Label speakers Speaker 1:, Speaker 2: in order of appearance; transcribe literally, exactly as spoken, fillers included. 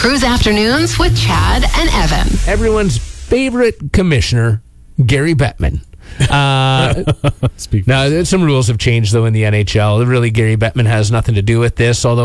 Speaker 1: Cruise Afternoons with Chad and Evan.
Speaker 2: Everyone's favorite commissioner, Gary Bettman. Uh, now, some rules have changed, though, in the N H L. Really, Gary Bettman has nothing to do with this, although